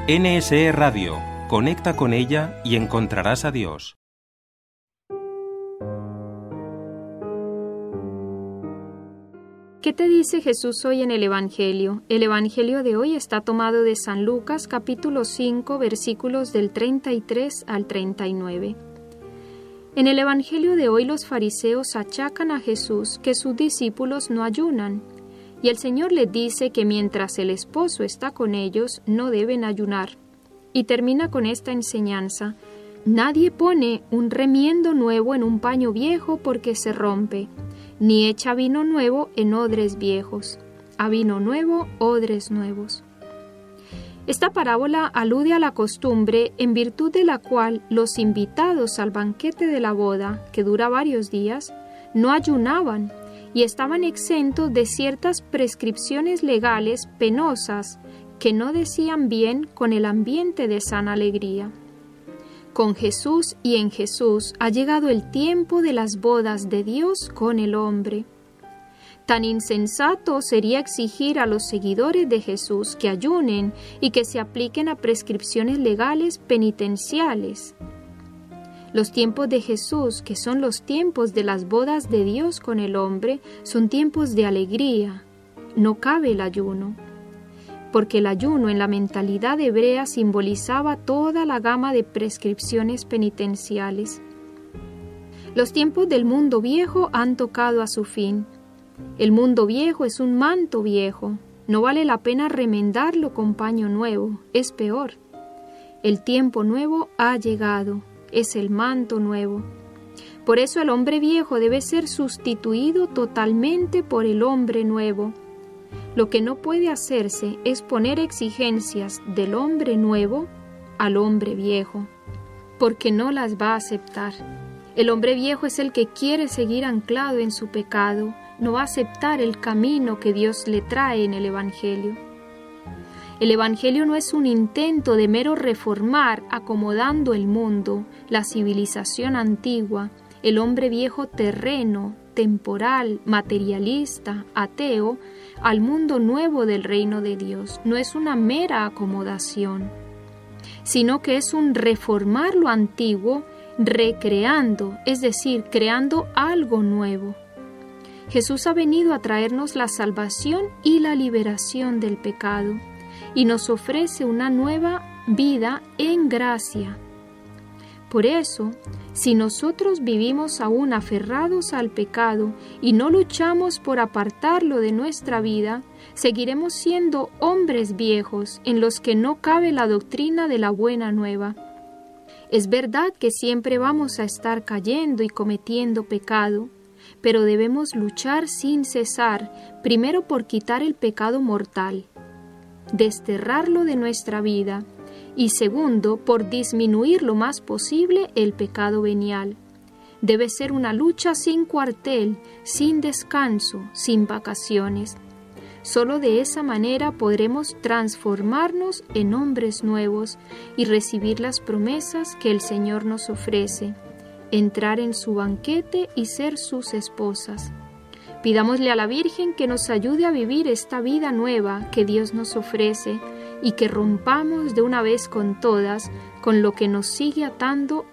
NSE Radio. Conecta con ella y encontrarás a Dios. ¿Qué te dice Jesús hoy en el Evangelio? El Evangelio de hoy está tomado de San Lucas, capítulo 5, versículos del 33 al 39. En el Evangelio de hoy los fariseos achacan a Jesús que sus discípulos no ayunan, y el Señor les dice que mientras el esposo está con ellos no deben ayunar. Y termina con esta enseñanza: nadie pone un remiendo nuevo en un paño viejo porque se rompe, ni echa vino nuevo en odres viejos. A vino nuevo, odres nuevos. Esta parábola alude a la costumbre en virtud de la cual los invitados al banquete de la boda, que dura varios días, no ayunaban y estaban exentos de ciertas prescripciones legales penosas que no decían bien con el ambiente de sana alegría. Con Jesús y en Jesús ha llegado el tiempo de las bodas de Dios con el hombre. Tan insensato sería exigir a los seguidores de Jesús que ayunen y que se apliquen a prescripciones legales penitenciales. Los tiempos de Jesús, que son los tiempos de las bodas de Dios con el hombre, son tiempos de alegría. No cabe el ayuno, porque el ayuno en la mentalidad hebrea simbolizaba toda la gama de prescripciones penitenciales. Los tiempos del mundo viejo han tocado a su fin. El mundo viejo es un manto viejo. No vale la pena remendarlo con paño nuevo, es peor. El tiempo nuevo ha llegado, es el manto nuevo. Por eso el hombre viejo debe ser sustituido totalmente por el hombre nuevo. Lo que no puede hacerse es poner exigencias del hombre nuevo al hombre viejo, porque no las va a aceptar. El hombre viejo es el que quiere seguir anclado en su pecado, no va a aceptar el camino que Dios le trae en el Evangelio. El Evangelio no es un intento de mero reformar acomodando el mundo, la civilización antigua, el hombre viejo terreno, temporal, materialista, ateo, al mundo nuevo del reino de Dios. No es una mera acomodación, sino que es un reformar lo antiguo, recreando, es decir, creando algo nuevo. Jesús ha venido a traernos la salvación y la liberación del pecado, y nos ofrece una nueva vida en gracia. Por eso, si nosotros vivimos aún aferrados al pecado y no luchamos por apartarlo de nuestra vida, seguiremos siendo hombres viejos en los que no cabe la doctrina de la buena nueva. Es verdad que siempre vamos a estar cayendo y cometiendo pecado, pero debemos luchar sin cesar, primero por quitar el pecado mortal, desterrarlo de nuestra vida, y segundo, por disminuir lo más posible el pecado venial. Debe ser una lucha sin cuartel, sin descanso, sin vacaciones. Solo de esa manera podremos transformarnos en hombres nuevos y recibir las promesas que el Señor nos ofrece, entrar en su banquete y ser sus esposas. Pidámosle a la Virgen que nos ayude a vivir esta vida nueva que Dios nos ofrece y que rompamos de una vez con todas con lo que nos sigue atando